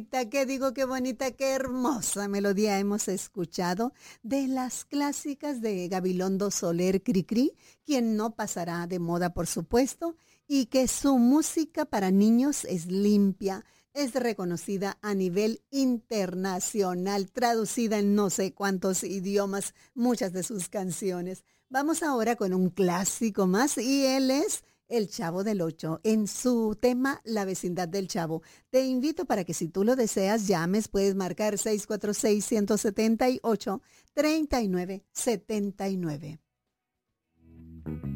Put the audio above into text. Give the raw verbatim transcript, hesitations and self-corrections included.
¿Qué digo? Qué bonita, qué hermosa melodía hemos escuchado de las clásicas de Gabilondo Soler Cricri, quien no pasará de moda, por supuesto, y que su música para niños es limpia, es reconocida a nivel internacional, traducida en no sé cuántos idiomas, muchas de sus canciones. Vamos ahora con un clásico más y él es El Chavo del Ocho, en su tema La vecindad del Chavo. Te invito para que si tú lo deseas llames, puedes marcar seis cuatro seis, uno siete ocho, tres nueve siete nueve.